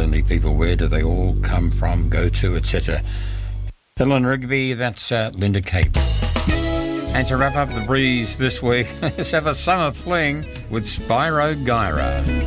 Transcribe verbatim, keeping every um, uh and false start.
lonely people, where do they all come from, go to, et cetera. Ellen Rigby, that's uh, Linda Cape. And to wrap up the breeze this week, let's have a summer fling with Spyro Gyra.